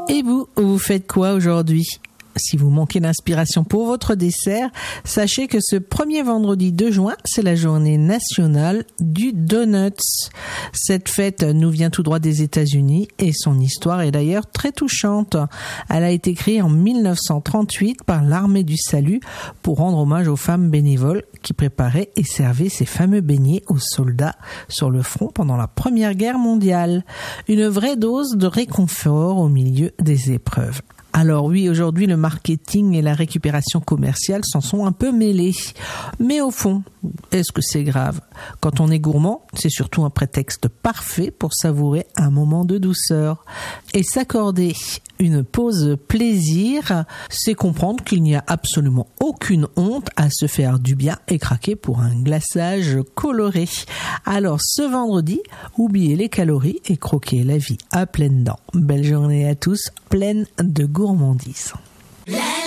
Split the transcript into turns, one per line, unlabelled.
Et vous faites quoi aujourd'hui ? Si vous manquez d'inspiration pour votre dessert, sachez que ce premier vendredi 2 juin, c'est la journée nationale du Donuts. Cette fête nous vient tout droit des États-Unis et son histoire est d'ailleurs très touchante. Elle a été créée en 1938 par l'armée du salut pour rendre hommage aux femmes bénévoles qui préparaient et servaient ces fameux beignets aux soldats sur le front pendant la Première Guerre mondiale. Une vraie dose de réconfort au milieu des épreuves. Alors oui, aujourd'hui, le marketing et la récupération commerciale s'en sont un peu mêlés. Mais au fond, est-ce que c'est grave ? Quand on est gourmand, c'est surtout un prétexte parfait pour savourer un moment de douceur. Et s'accorder une pause plaisir, c'est comprendre qu'il n'y a absolument aucune honte à se faire du bien et craquer pour un glaçage coloré. Alors ce vendredi, oubliez les calories et croquez la vie à pleines dents. Belle journée à tous, pleine de gourmandise.